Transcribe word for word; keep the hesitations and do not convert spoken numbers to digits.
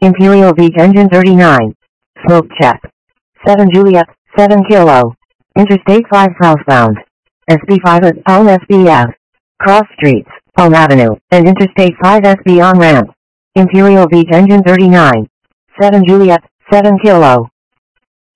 Imperial Beach engine thirty-nine. Smoke check. seven Juliet, seven Kilo. Interstate five southbound. S B five at Palm S B F. Cross streets, Palm Avenue, and Interstate five S B on ramp. Imperial Beach engine thirty-nine. seven Juliet, seven Kilo.